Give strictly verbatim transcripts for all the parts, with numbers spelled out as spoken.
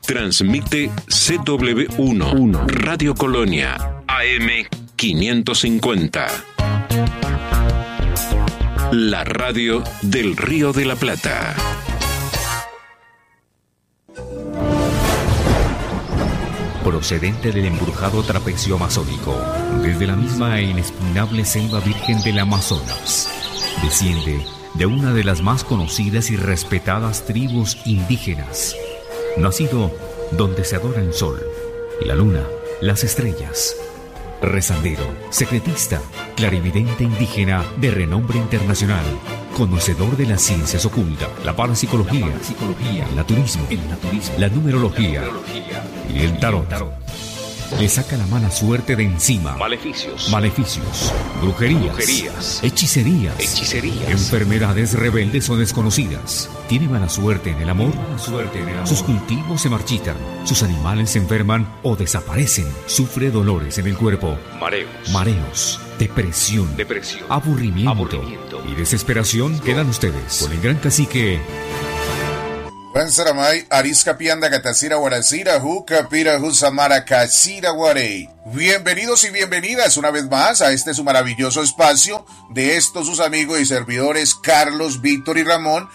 Transmite C W uno, Radio Colonia, A M quinientos cincuenta. La radio del Río de la Plata. Procedente del embrujado trapecio amazónico, desde la misma e inexpugnable selva virgen del Amazonas, desciende de una de las más conocidas y respetadas tribus indígenas, nacido donde se adora el sol, la luna, las estrellas. Rezandero, secretista, clarividente indígena de renombre internacional, conocedor de las ciencias ocultas, la parapsicología, la parapsicología, el naturismo, el naturismo, la numerología, la numerología y el tarot. Le saca la mala suerte de encima. Maleficios. Maleficios. Brujerías. Brujerías. Hechicerías. Hechicerías. Enfermedades rebeldes o desconocidas. Tiene mala suerte en el amor. Mala suerte en el amor. Sus cultivos se marchitan. Sus animales se enferman o desaparecen. Sufre dolores en el cuerpo. Mareos. Mareos. Depresión. Depresión. Aburrimiento. Aburrimiento. Y desesperación. Quedan ustedes con el gran cacique Juan Saramay, Arisca Pianda Gatacira Guaracira, Juca Pira Jusamara Casira Guarey. Bienvenidos y bienvenidas una vez más a este su maravilloso espacio de estos sus amigos y servidores Carlos, Víctor y Ramón,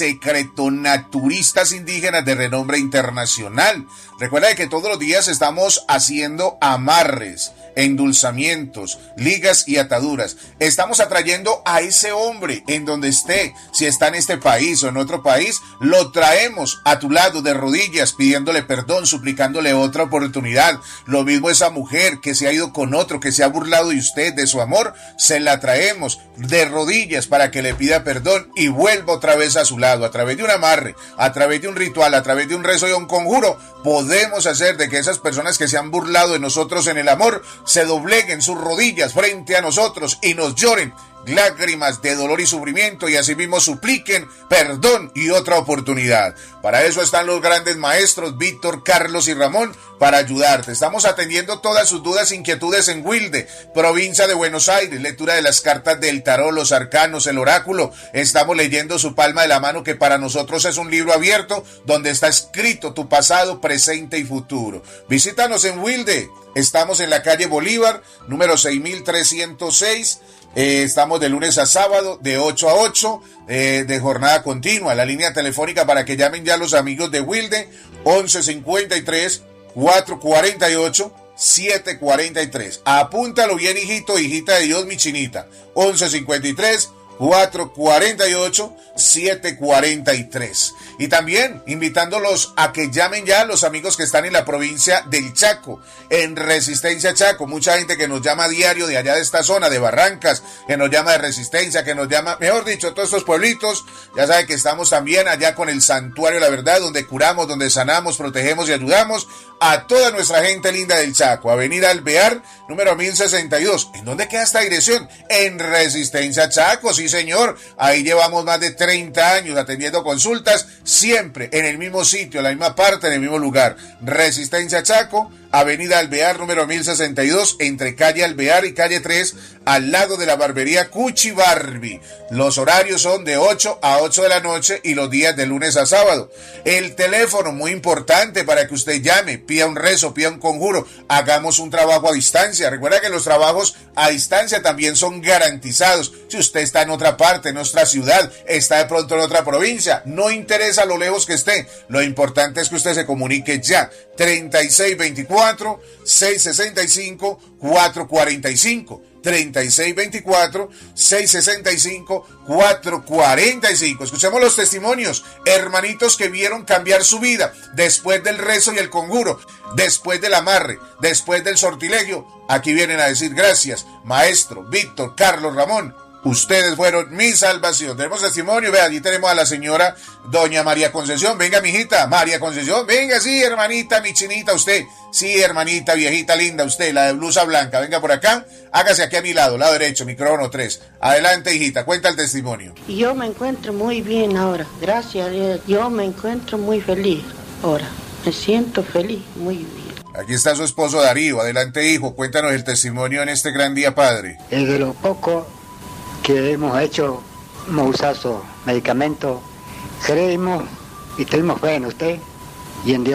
secretonaturistas indígenas de renombre internacional. Recuerda que todos los días estamos haciendo amarres, endulzamientos, ligas y ataduras. Estamos atrayendo a ese hombre en donde esté, si está en este país o en otro país, lo traemos a tu lado de rodillas, pidiéndole perdón, suplicándole otra oportunidad. Lo mismo esa mujer que se ha ido con otro, que se ha burlado de usted, de su amor, se la traemos de rodillas para que le pida perdón y vuelva otra vez a su lado, a través de un amarre, a través de un ritual, a través de un rezo y un conjuro. Podemos hacer de que esas personas que se han burlado de nosotros en el amor se dobleguen sus rodillas frente a nosotros y nos lloren lágrimas de dolor y sufrimiento y asimismo supliquen perdón y otra oportunidad. Para eso están los grandes maestros Víctor, Carlos y Ramón para ayudarte. Estamos atendiendo todas sus dudas e inquietudes en Wilde, provincia de Buenos Aires, lectura de las cartas del tarot, los arcanos, el oráculo. Estamos leyendo su palma de la mano, que para nosotros es un libro abierto donde está escrito tu pasado, presente y futuro. Visítanos en Wilde. Estamos en la calle Bolívar, número seis mil trescientos seis. Eh, estamos de lunes a sábado, de ocho a ocho, eh, de jornada continua. La línea telefónica para que llamen ya los amigos de Wilde, once cincuenta y tres, cuatrocientos cuarenta y ocho, setecientos cuarenta y tres. Apúntalo bien, hijito, hijita de Dios, mi chinita. once cincuenta y tres, cuatrocientos cuarenta y ocho, setecientos cuarenta y tres. Y también invitándolos a que llamen ya a los amigos que están en la provincia del Chaco, en Resistencia Chaco. Mucha gente que nos llama a diario de allá de esta zona, de Barrancas, que nos llama de Resistencia, que nos llama, mejor dicho, todos estos pueblitos. Ya saben que estamos también allá con el Santuario de la Verdad, donde curamos, donde sanamos, protegemos y ayudamos a toda nuestra gente linda del Chaco. Avenida Alvear, número mil sesenta y dos. ¿En dónde queda esta dirección? En Resistencia Chaco, sí señor. Ahí llevamos más de treinta años atendiendo consultas, siempre en el mismo sitio, en la misma parte, en el mismo lugar. Resistencia Chaco, Avenida Alvear, número mil sesenta y dos, entre calle Alvear y calle tres, al lado de la barbería Cuchi Barbie. Los horarios son de ocho a ocho de la noche y los días de lunes a sábado. El teléfono, muy importante para que usted llame, pida un rezo, pida un conjuro, hagamos un trabajo a distancia. Recuerda que los trabajos a distancia también son garantizados. Si usted está en otra parte, en nuestra ciudad, está de pronto en otra provincia, no interesa lo lejos que esté, lo importante es que usted se comunique ya. treinta y seis veinticuatro, seiscientos sesenta y cinco, cuatrocientos cuarenta y cinco. treinta y seis veinticuatro, seiscientos sesenta y cinco, cuatrocientos cuarenta y cinco. Escuchemos los testimonios, hermanitos que vieron cambiar su vida después del rezo y el conjuro, después del amarre, después del sortilegio. Aquí vienen a decir gracias, maestro Víctor, Carlos, Ramón. Ustedes fueron mi salvación. Tenemos testimonio, vea, allí tenemos a la señora doña María Concesión. Venga, mijita, María Concesión, venga, sí, hermanita, mi chinita, usted. Sí, hermanita, viejita linda, usted, la de blusa blanca. Venga por acá, hágase aquí a mi lado, lado derecho, micrófono tres. Adelante, hijita, cuenta el testimonio. Yo me encuentro muy bien ahora, gracias a Dios. Yo me encuentro muy feliz ahora, me siento feliz, muy bien. Aquí está su esposo Darío. Adelante, hijo, cuéntanos el testimonio en este gran día, padre. Es de lo poco que hemos hecho, hemos usado medicamentos, creemos y tenemos fe en usted y en Dios.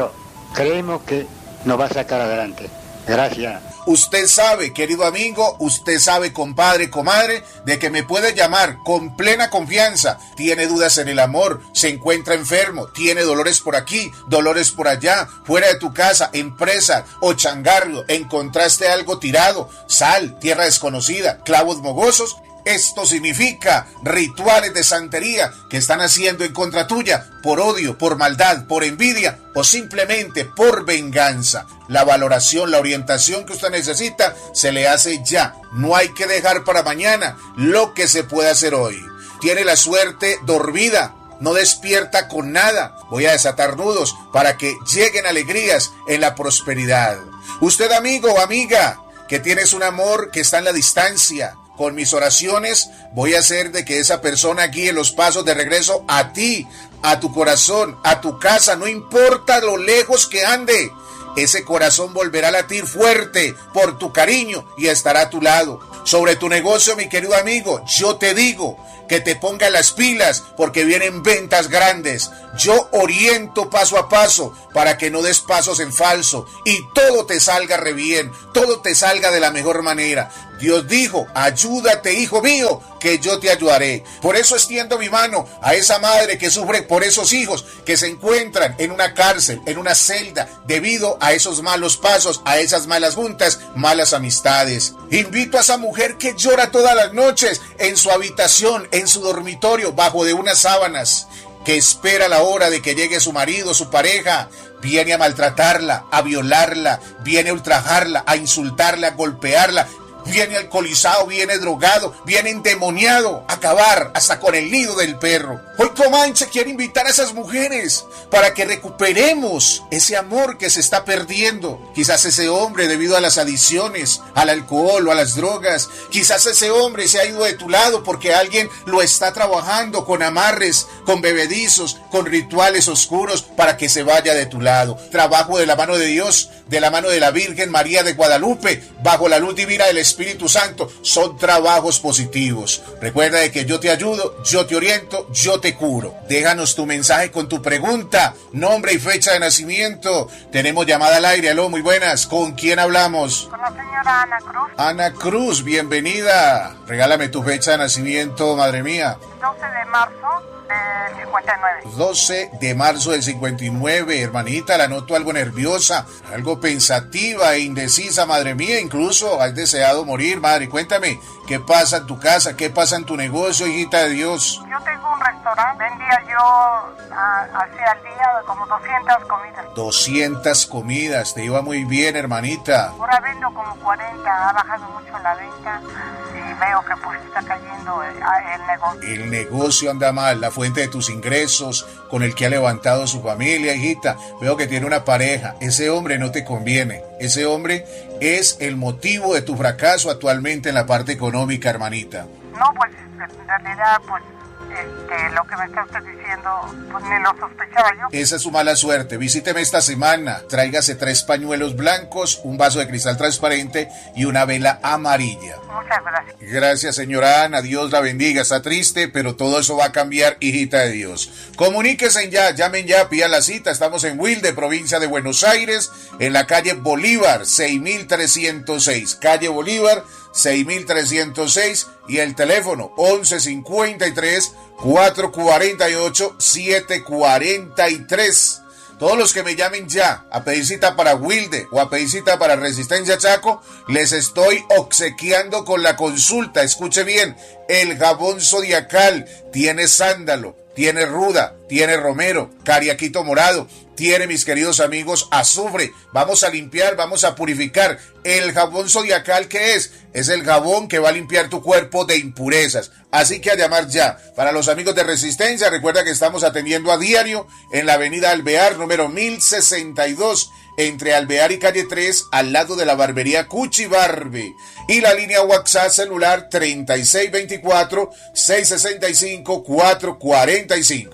creemos que nos va a sacar adelante. Gracias. Usted sabe, querido amigo, usted sabe, compadre, comadre, de que me puede llamar con plena confianza. Tiene dudas en el amor, se encuentra enfermo, tiene dolores por aquí, dolores por allá, fuera de tu casa, empresa o changarro, encontraste algo tirado, sal, tierra desconocida, clavos mogosos. Esto significa rituales de santería que están haciendo en contra tuya por odio, por maldad, por envidia o simplemente por venganza. La valoración, la orientación que usted necesita se le hace ya. No hay que dejar para mañana lo que se puede hacer hoy. Tiene la suerte dormida, no despierta con nada. Voy a desatar nudos para que lleguen alegrías en la prosperidad. Usted, amigo o amiga, que tienes un amor que está en la distancia, con mis oraciones voy a hacer de que esa persona guíe los pasos de regreso a ti, a tu corazón, a tu casa, no importa lo lejos que ande. Ese corazón volverá a latir fuerte por tu cariño y estará a tu lado. Sobre tu negocio, mi querido amigo, yo te digo que te pongas las pilas porque vienen ventas grandes. Yo oriento paso a paso para que no des pasos en falso y todo te salga re bien, todo te salga de la mejor manera. Dios dijo, ayúdate, hijo mío, que yo te ayudaré. Por eso extiendo mi mano a esa madre que sufre por esos hijos que se encuentran en una cárcel, en una celda, debido a esos malos pasos, a esas malas juntas, malas amistades. Invito a esa mujer que llora todas las noches en su habitación, en su dormitorio, bajo de unas sábanas, que espera la hora de que llegue su marido, su pareja. Viene a maltratarla, a violarla, viene a ultrajarla, a insultarla, a golpearla. Viene alcoholizado, viene drogado, viene endemoniado, a acabar hasta con el nido del perro. Hoy Comanche quiere invitar a esas mujeres para que recuperemos ese amor que se está perdiendo. Quizás ese hombre, debido a las adicciones, al alcohol o a las drogas, quizás ese hombre se ha ido de tu lado porque alguien lo está trabajando con amarres, con bebedizos, con rituales oscuros para que se vaya de tu lado. Trabajo de la mano de Dios, de la mano de la Virgen María de Guadalupe, bajo la luz divina del Espíritu Santo, son trabajos positivos. Recuerda de que yo te ayudo, yo te oriento, yo te curo. Déjanos tu mensaje con tu pregunta, nombre y fecha de nacimiento. Tenemos llamada al aire. Aló, muy buenas. ¿Con quién hablamos? Con la señora Ana Cruz. Ana Cruz, bienvenida. Regálame tu fecha de nacimiento, madre mía. doce de marzo del cincuenta y nueve. doce de marzo del cincuenta y nueve, hermanita, la noto algo nerviosa, algo pensativa e indecisa, madre mía, incluso has deseado morir, madre. Cuéntame, ¿qué pasa en tu casa? ¿Qué pasa en tu negocio, hijita de Dios? Yo tengo un restaurante, vendía yo hacia el día como doscientas comidas. doscientas comidas, te iba muy bien, hermanita. Ahora vendo como cuarenta, ha bajado mucho la venta y veo que pues está cayendo el, el negocio. El negocio anda mal, la fuente de tus ingresos, con el que ha levantado su familia, hijita. Veo que tiene una pareja, ese hombre no te conviene, ese hombre es el motivo de tu fracaso actualmente en la parte económica, hermanita. No, pues en realidad pues Este, lo que me está usted diciendo, pues ni lo sospechaba yo. Esa es su mala suerte. Visíteme esta semana. Tráigase tres pañuelos blancos, un vaso de cristal transparente y una vela amarilla. Muchas gracias. Gracias, señora Ana. Dios la bendiga. Está triste, pero todo eso va a cambiar, hijita de Dios. Comuníquense ya, llamen ya, pidan la cita. Estamos en Wilde, provincia de Buenos Aires, en la calle Bolívar, seis mil trescientos seis. Calle Bolívar, seis mil trescientos seis, y el teléfono once cincuenta y tres, cuatrocientos cuarenta y ocho, setecientos cuarenta y tres. Todos los que me llamen ya a pedir cita para Wilde o a pedir cita para Resistencia Chaco, les estoy obsequiando con la consulta. Escuche bien, el jabón zodiacal tiene sándalo, tiene ruda, tiene romero, cariaquito morado, tiene, mis queridos amigos, azufre. Vamos a limpiar, vamos a purificar. El jabón zodiacal, ¿qué es? Es el jabón que va a limpiar tu cuerpo de impurezas. Así que a llamar ya. Para los amigos de Resistencia, recuerda que estamos atendiendo a diario en la avenida Alvear, número mil sesenta y dos, entre Alvear y calle tres, al lado de la barbería Cuchi Barbe. Y la línea WhatsApp celular treinta y seis veinticuatro, seiscientos sesenta y cinco, cuatrocientos cuarenta y cinco. treinta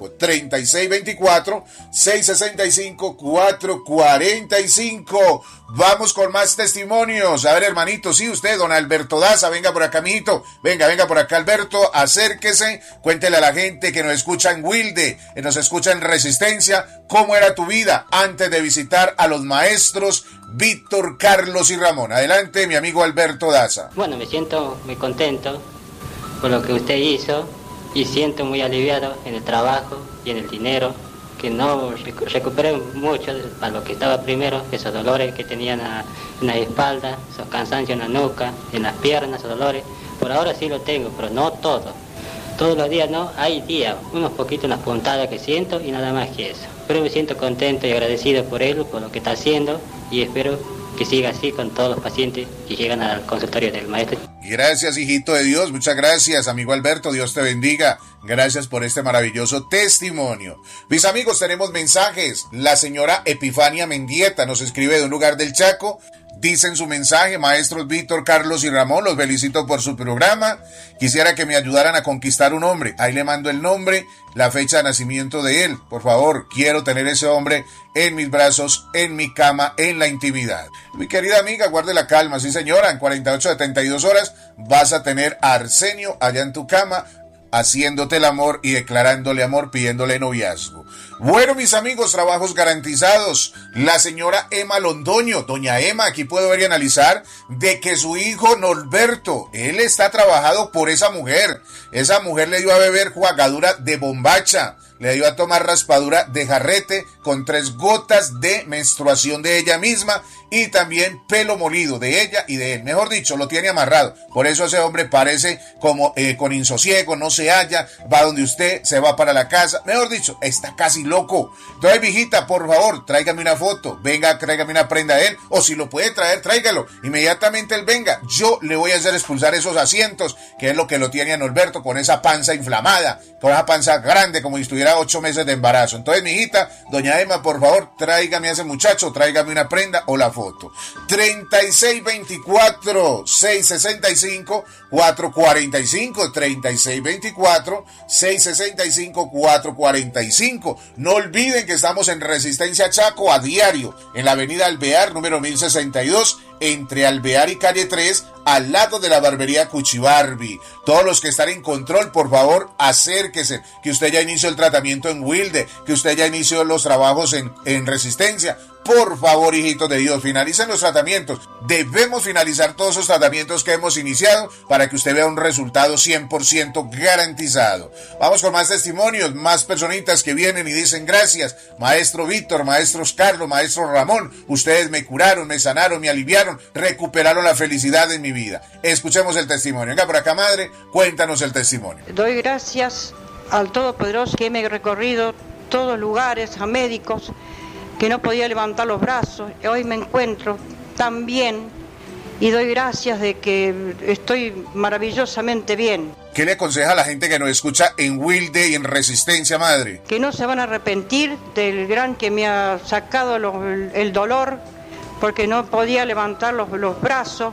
treinta y seis veinticuatro, seiscientos sesenta y cinco, cuatrocientos cuarenta y cinco. Vamos con más testimonios. A ver, hermanito, sí, usted, don Alberto Daza, venga por acá, mijito. Venga, venga por acá, Alberto, acérquese. Cuéntele a la gente que nos escucha en Wilde, que nos escucha en Resistencia, cómo era tu vida antes de visitar a los maestros Víctor, Carlos y Ramón. Adelante, mi amigo Alberto Daza. Bueno, me siento muy contento por lo que usted hizo y siento muy aliviado en el trabajo y en el dinero, que no recuperé mucho para lo que estaba primero, esos dolores que tenían en la espalda, esos cansancios en la nuca, en las piernas, esos dolores. Por ahora sí lo tengo, pero no todo. Todos los días no, hay días, unos poquitos, unas puntadas que siento y nada más que eso. Pero me siento contento y agradecido por él, por lo que está haciendo, y espero que siga así con todos los pacientes que llegan al consultorio del maestro. Gracias, hijito de Dios, muchas gracias, amigo Alberto, Dios te bendiga. Gracias por este maravilloso testimonio. Mis amigos, tenemos mensajes. La señora Epifania Mendieta nos escribe de un lugar del Chaco. Dice en su mensaje: maestros Víctor, Carlos y Ramón, los felicito por su programa. Quisiera que me ayudaran a conquistar un hombre. Ahí le mando el nombre, la fecha de nacimiento de él. Por favor, quiero tener ese hombre en mis brazos, en mi cama, en la intimidad. Mi querida amiga, guarde la calma. Sí, señora, en cuarenta y ocho a setenta y dos horas vas a tener a Arsenio allá en tu cama, haciéndote el amor y declarándole amor, pidiéndole noviazgo. Bueno, mis amigos, trabajos garantizados. La señora Emma Londoño, doña Emma, aquí puedo ver y analizar de que su hijo Norberto, él está trabajado por esa mujer. Esa mujer le dio a beber jugadura de bombacha, le dio a tomar raspadura de jarrete con tres gotas de menstruación de ella misma y también pelo molido de ella y de él. Mejor dicho, lo tiene amarrado. Por eso ese hombre parece como eh, con insosiego, no se halla, va donde usted, se va para la casa. Mejor dicho, está casi loco. Entonces, mijita, por favor, tráigame una foto, venga, tráigame una prenda de él, o si lo puede traer, tráigalo. Inmediatamente él venga, yo le voy a hacer expulsar esos asientos, que es lo que lo tiene a Norberto, con esa panza inflamada, con esa panza grande, como si estuviera ocho meses de embarazo. Entonces, mijita, doña Emma, por favor, tráigame a ese muchacho, tráigame una prenda o la foto. treinta y seis veinticuatro, seiscientos sesenta y cinco, cuatrocientos cuarenta y cinco, treinta y seis veinticuatro, seiscientos sesenta y cinco, cuatrocientos cuarenta y cinco. No olviden que estamos en Resistencia Chaco a diario, en la avenida Alvear, número mil sesenta y dos, entre Alvear y calle tres, al lado de la barbería Cuchibarbi. Todos los que están en control, por favor, acérquese, que usted ya inició el tratamiento en Wilde, que usted ya inició los trabajos en, en Resistencia. Por favor, hijitos de Dios, finalicen los tratamientos. Debemos finalizar todos esos tratamientos que hemos iniciado para que usted vea un resultado cien por ciento garantizado. Vamos con más testimonios, más personitas que vienen y dicen gracias. Maestro Víctor, maestros Carlos, maestro Ramón, ustedes me curaron, me sanaron, me aliviaron, recuperaron la felicidad en mi vida. Escuchemos el testimonio. Venga por acá, madre, cuéntanos el testimonio. Doy gracias al Todopoderoso que me he recorrido todos lugares, a médicos, que no podía levantar los brazos. Hoy me encuentro tan bien y doy gracias de que estoy maravillosamente bien. ¿Qué le aconseja a la gente que nos escucha en Wilde y en Resistencia, madre? Que no se van a arrepentir del gran que me ha sacado lo, el dolor, porque no podía levantar los, los brazos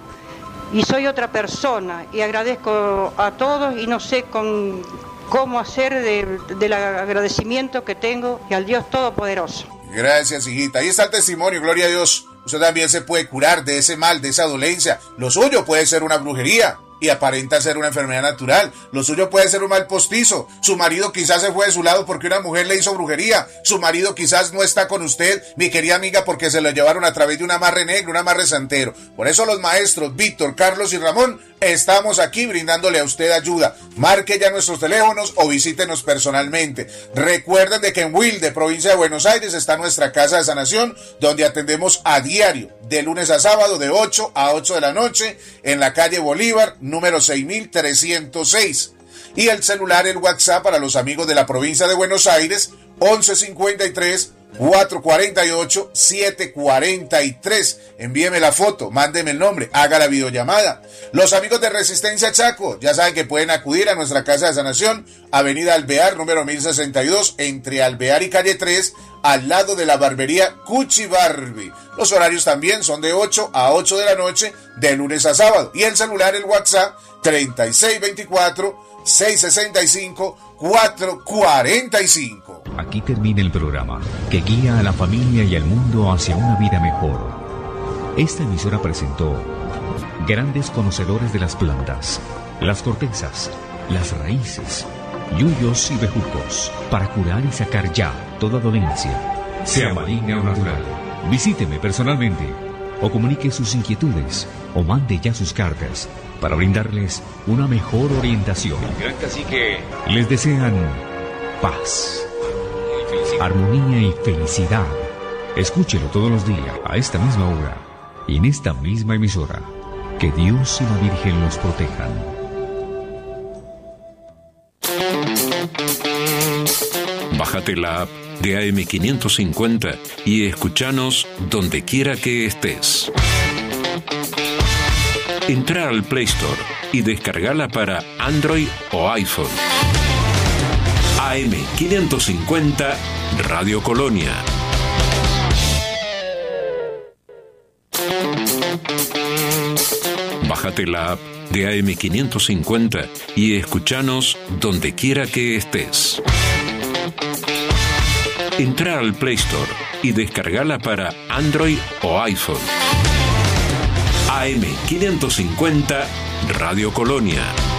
y soy otra persona y agradezco a todos y no sé con cómo hacer de, del agradecimiento que tengo y al Dios Todopoderoso. Gracias, hijita. Ahí está el testimonio, gloria a Dios. Usted también se puede curar de ese mal, de esa dolencia. Lo suyo puede ser una brujería y aparenta ser una enfermedad natural. Lo suyo puede ser un mal postizo. Su marido quizás se fue de su lado porque una mujer le hizo brujería. Su marido quizás no está con usted, mi querida amiga, porque se lo llevaron a través de un amarre negro, un amarre santero. Por eso los maestros Víctor, Carlos y Ramón estamos aquí brindándole a usted ayuda. Marque ya nuestros teléfonos o visítenos personalmente. Recuerden de que en Wilde, provincia de Buenos Aires, está nuestra casa de sanación, donde atendemos a diario, de lunes a sábado, de ocho a ocho de la noche, en la calle Bolívar, número seis mil trescientos seis. Y el celular, el WhatsApp para los amigos de la provincia de Buenos Aires, once cincuenta y tres, cuatrocientos cuarenta y ocho, setecientos cuarenta y tres. Envíeme la foto, mándeme el nombre, haga la videollamada. Los amigos de Resistencia Chaco ya saben que pueden acudir a nuestra casa de sanación, avenida Alvear, número mil sesenta y dos, entre Alvear y calle tres, al lado de la barbería Cuchibarbi. Los horarios también son de ocho a ocho de la noche, de lunes a sábado. Y el celular, el WhatsApp, treinta y seis veinticuatro, seiscientos sesenta y cinco, cuatrocientos cuarenta y cinco. Aquí termina el programa que guía a la familia y al mundo hacia una vida mejor. Esta emisora presentó grandes conocedores de las plantas, las cortezas, las raíces, yuyos y bejucos, para curar y sacar ya toda dolencia, sea maligna o natural. Visíteme personalmente o comunique sus inquietudes o mande ya sus cartas para brindarles una mejor orientación. Así que les desean paz, armonía y felicidad. Escúchelo todos los días a esta misma hora y en esta misma emisora. Que Dios y la Virgen los protejan. Bájate la app de A M quinientos cincuenta y escúchanos donde quiera que estés. Entra al Play Store y descargala para Android o iPhone. A M quinientos cincuenta Radio Colonia. Bájate la app de A M quinientos cincuenta y escúchanos donde quiera que estés. Entra al Play Store y descargala para Android o iPhone. A M quinientos cincuenta Radio Colonia.